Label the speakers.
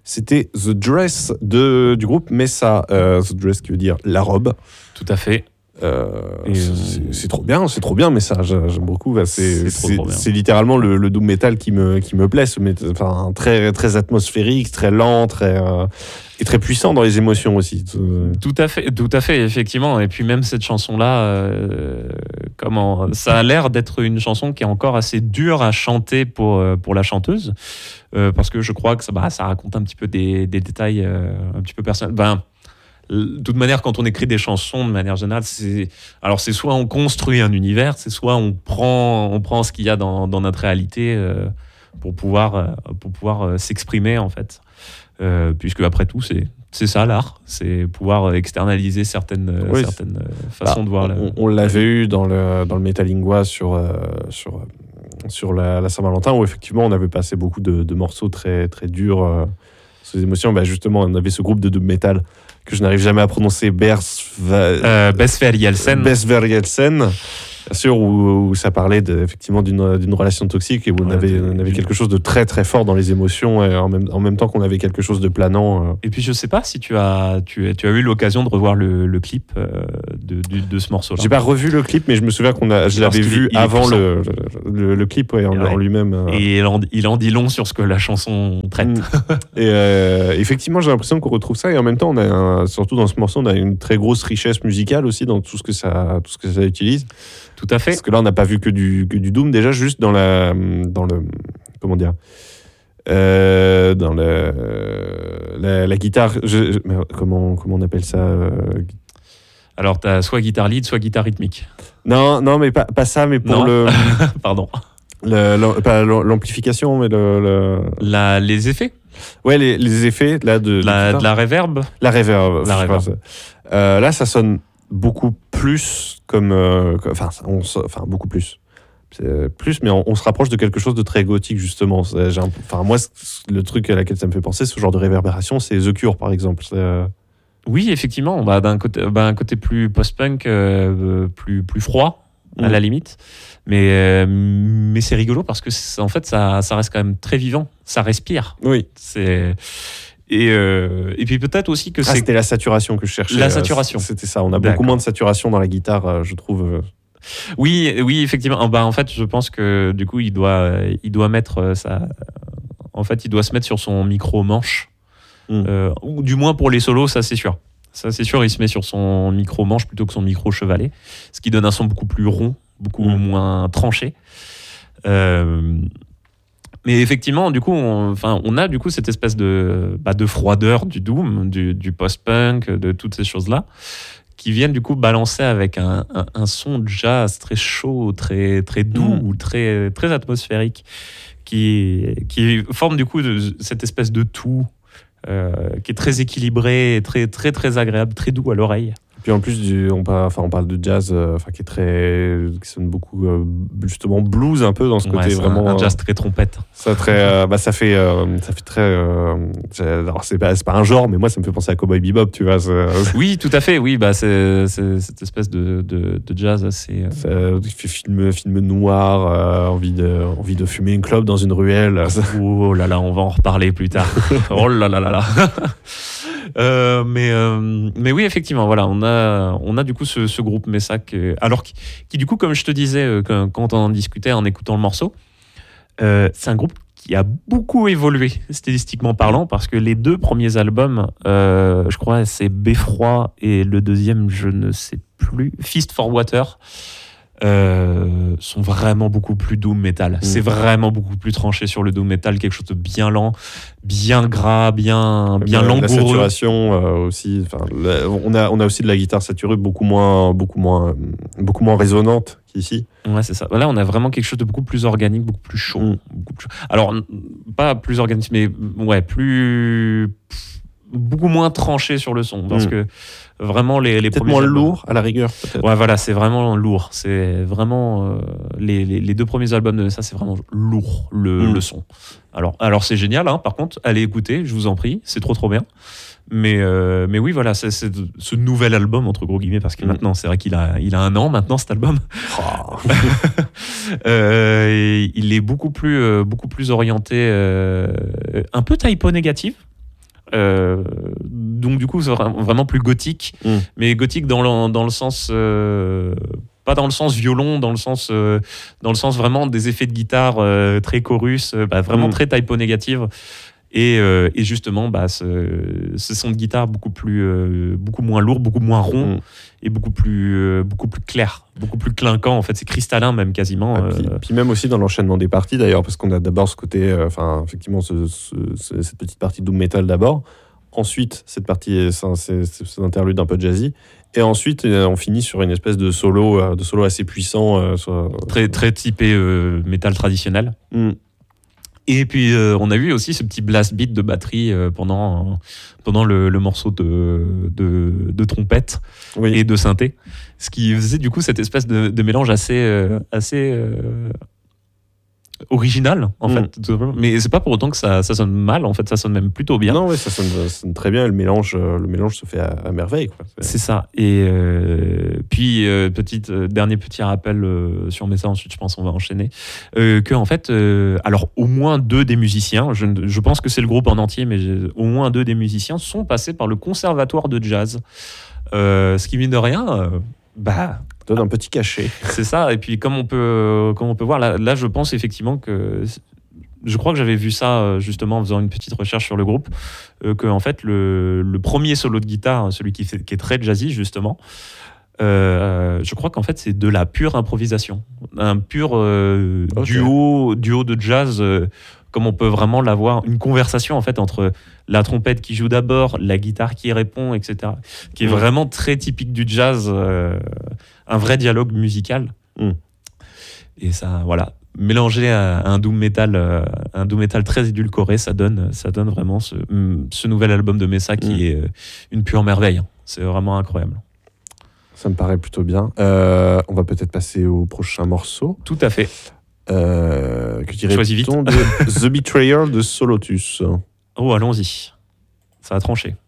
Speaker 1: C'était The Dress du groupe Messa. The Dress qui veut dire la robe.
Speaker 2: Tout à fait.
Speaker 1: C'est trop bien, mais ça j'aime beaucoup. C'est littéralement le doom metal qui me plaît, enfin très très atmosphérique, très lent, et très puissant dans les émotions aussi.
Speaker 2: Tout à fait, effectivement. Et puis même cette chanson-là, ça a l'air d'être une chanson qui est encore assez dure à chanter pour la chanteuse, parce que je crois que ça raconte un petit peu des détails un petit peu personnels. De toute manière, quand on écrit des chansons, de manière générale, c'est soit on construit un univers, c'est soit on prend ce qu'il y a dans notre réalité pour pouvoir s'exprimer, en fait. Puisque après tout, c'est ça l'art, c'est pouvoir externaliser certaines façons de voir.
Speaker 1: On l'avait eu dans le Metalingua sur la Saint-Valentin, où effectivement on avait passé beaucoup de morceaux très, très durs sur les émotions. Justement, on avait ce groupe de doom metal que je n'arrive jamais à prononcer,
Speaker 2: Besverjelsen.
Speaker 1: Besverjelsen, bien sûr, où ça parlait effectivement d'une relation toxique et où on avait quelque chose de très très fort dans les émotions, et en même temps qu'on avait quelque chose de planant.
Speaker 2: Et puis je sais pas si tu as eu l'occasion de revoir le clip de ce morceau-là.
Speaker 1: J'ai pas revu le clip, mais je me souviens je l'avais vu avant le clip en lui-même.
Speaker 2: Et il en dit long sur ce que la chanson traite.
Speaker 1: Et effectivement, j'ai l'impression qu'on retrouve ça, et en même temps, surtout dans ce morceau, on a une très grosse richesse musicale aussi dans tout ce que ça utilise.
Speaker 2: Tout à fait.
Speaker 1: Parce que là, on n'a pas vu que du doom, déjà, juste dans le comment dire, dans la guitare. Comment on appelle ça
Speaker 2: Alors, tu as soit guitare lead, soit guitare rythmique.
Speaker 1: Non, mais pas ça, mais pour le.
Speaker 2: Pardon.
Speaker 1: Pas l'amplification, mais
Speaker 2: les effets.
Speaker 1: Ouais, les effets là de
Speaker 2: la reverb.
Speaker 1: La reverb. Là, ça sonne beaucoup plus beaucoup plus. Mais on se rapproche de quelque chose de très gothique, justement. Moi, le truc à laquelle ça me fait penser, ce genre de réverbération, c'est The Cure, par exemple.
Speaker 2: Oui, effectivement, d'un côté plus post-punk, plus froid, à la limite. Mais c'est rigolo parce que en fait, ça reste quand même très vivant. Ça respire.
Speaker 1: Oui.
Speaker 2: Et puis peut-être aussi que
Speaker 1: c'était la saturation que je cherchais.
Speaker 2: La saturation.
Speaker 1: C'était ça. On a beaucoup moins de saturation dans la guitare, je trouve.
Speaker 2: Oui, effectivement. En fait, je pense que du coup, il doit mettre ça. En fait, il doit se mettre sur son micro manche, ou du moins pour les solos, ça c'est sûr. Ça c'est sûr, il se met sur son micro manche plutôt que son micro chevalet, ce qui donne un son beaucoup plus rond, beaucoup moins tranché. Mais effectivement, du coup, on a du coup cette espèce de froideur du doom, du post-punk, de toutes ces choses-là, qui viennent du coup balancer avec un son de jazz très chaud, très, très doux, ou très, très atmosphérique, qui forme du coup cette espèce de tout qui est très équilibré, très, très, très agréable, très doux à l'oreille.
Speaker 1: Puis en plus, on parle de jazz qui sonne beaucoup justement blues un peu dans ce côté vraiment.
Speaker 2: Un jazz très trompette.
Speaker 1: Ça fait très. Alors c'est pas un genre, mais moi ça me fait penser à Cowboy Bebop, tu vois.
Speaker 2: Oui, tout à fait. Oui, c'est cette espèce de jazz assez.
Speaker 1: Film noir, envie de fumer une clope dans une ruelle.
Speaker 2: Oh là là, on va en reparler plus tard. Oh là là là là. Mais oui, effectivement, voilà, on a du coup ce groupe Messa qui du coup, comme je te disais quand on en discutait en écoutant le morceau, c'est un groupe qui a beaucoup évolué stylistiquement parlant, parce que les deux premiers albums, je crois c'est Beffroi et le deuxième je ne sais plus, Fist for Water, sont vraiment beaucoup plus doom metal. C'est vraiment beaucoup plus tranché sur le doom metal, quelque chose de bien lent, bien gras, bien langoureux.
Speaker 1: La saturation aussi. On a aussi de la guitare saturée beaucoup moins résonante qu'ici.
Speaker 2: Ouais, c'est ça. Là, on a vraiment quelque chose de beaucoup plus organique, beaucoup plus chaud. Alors, pas plus organique, mais beaucoup moins tranché sur le son, parce que vraiment les
Speaker 1: peut-être
Speaker 2: premiers
Speaker 1: moins
Speaker 2: albums,
Speaker 1: lourd à la rigueur, peut-être.
Speaker 2: Ouais, voilà, c'est vraiment lourd. C'est vraiment les deux premiers albums de ça, c'est vraiment lourd le son. Alors c'est génial, hein, par contre, allez écouter, je vous en prie, c'est trop bien. Mais oui, voilà, c'est ce nouvel album entre gros guillemets, parce que maintenant c'est vrai qu'il a un an maintenant cet album. Il est beaucoup plus orienté, un peu typo négative. Donc du coup, c'est vraiment plus gothique, mais gothique dans le sens... pas dans le sens violon, dans le sens vraiment des effets de guitare très chorus, vraiment très typo négative. Et justement, ce son de guitare beaucoup moins lourd, beaucoup moins rond, et beaucoup plus clair, beaucoup plus clinquant. En fait, c'est cristallin même quasiment.
Speaker 1: Puis même aussi dans l'enchaînement des parties d'ailleurs, parce qu'on a d'abord ce côté, effectivement, cette petite partie doom metal d'abord. Ensuite, cette partie, cet interlude un peu jazzy. Et ensuite, on finit sur une espèce de solo assez puissant.
Speaker 2: Très typé métal traditionnel. Et puis, on a vu aussi ce petit blast beat de batterie pendant le morceau de trompette et de synthé. Ce qui faisait du coup cette espèce de mélange assez original, en fait. Mais c'est pas pour autant que ça sonne mal, en fait, ça sonne même plutôt bien.
Speaker 1: Non, ouais, ça sonne très bien, le mélange se fait à merveille, quoi.
Speaker 2: C'est ça. Et puis, dernier petit rappel sur mes ça, ensuite je pense on va enchaîner, que en fait, alors au moins 2 des musiciens, je pense que c'est le groupe en entier, mais au moins 2 des musiciens sont passés par le conservatoire de jazz. Ce qui, mine de rien...
Speaker 1: donne un petit cachet.
Speaker 2: C'est ça. Et puis, comme on peut voir, là, je pense effectivement que... Je crois que j'avais vu ça justement en faisant une petite recherche sur le groupe, que en fait, le premier solo de guitare, celui qui est très jazzy, justement, je crois qu'en fait, c'est de la pure improvisation. Un pur duo de jazz, comme on peut vraiment l'avoir, une conversation en fait entre la trompette qui joue d'abord, la guitare qui répond, etc. Qui est vraiment très typique du jazz, un vrai dialogue musical. Et ça, voilà, mélanger à un doom metal très édulcoré, ça donne vraiment ce nouvel album de Mesa qui est une pure merveille. C'est vraiment incroyable.
Speaker 1: Ça me paraît plutôt bien. On va peut-être passer au prochain morceau.
Speaker 2: Tout à fait.
Speaker 1: Que dirait-on de The Betrayal de Solotus?
Speaker 2: Oh, allons-y. Ça va trancher.